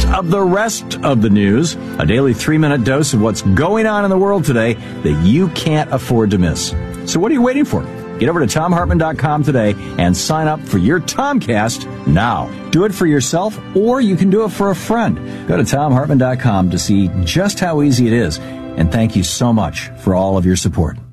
of the rest of the news, a daily 3-minute dose of what's going on in the world today that you can't afford to miss. So what are you waiting for? Get over to TomHartman.com today and sign up for your Tomcast now. Do it for yourself, or you can do it for a friend. Go to TomHartman.com to see just how easy it is. And thank you so much for all of your support.